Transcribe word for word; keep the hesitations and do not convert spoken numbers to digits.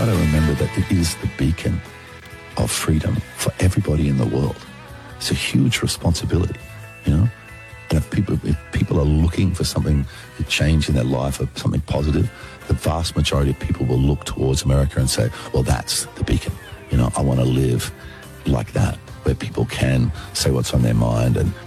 got to remember that it is the beacon of freedom for everybody in the world. It's a huge responsibility, you know? And if people, if people are looking for something to change in their life or something positive, the vast majority of people will look towards America and say, well, that's the beacon. You know, I want to live like that, where people can say what's on their mind and